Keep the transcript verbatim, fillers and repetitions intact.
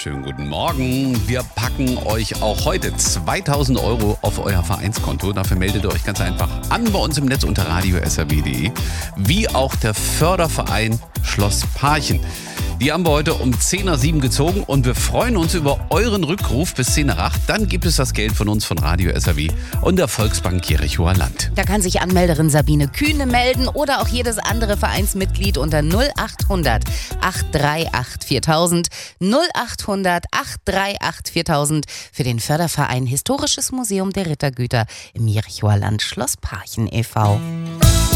Schönen guten Morgen. Wir packen euch auch heute zweitausend Euro auf euer Vereinskonto. Dafür meldet ihr euch ganz einfach an bei uns im Netz unter radio s r w punkt d e. Wie auch der Förderverein Schloss Parchen. Die haben wir heute um zehn nach sieben gezogen und wir freuen uns über euren Rückruf bis zehn nach acht. Dann gibt es das Geld von uns von Radio S R W und der Volksbank Jerichower Land. Da kann sich Anmelderin Sabine Kühne melden oder auch jedes andere Vereinsmitglied unter null acht hundert acht drei acht viertausend null acht hundert acht drei acht viertausend für den Förderverein Historisches Museum der Rittergüter im Jerichower Land Schloss Parchen e V